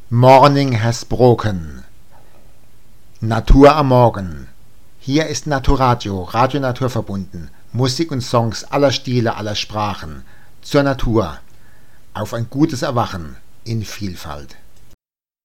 Morning has broken. Natur am Morgen. Hier ist Naturadio, Radio Naturverbunden. Musik und Songs aller Stile, aller Sprachen. Zur Natur. Auf ein gutes Erwachen in Vielfalt.